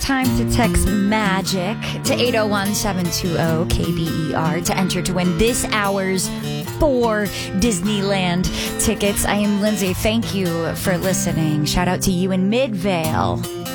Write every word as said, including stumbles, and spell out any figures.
Time to text MAGIC to eight oh one, seven two zero, K B E R to enter to win this hour's four Disneyland tickets. I am Lindsay. Thank you for listening. Shout out to you in Midvale.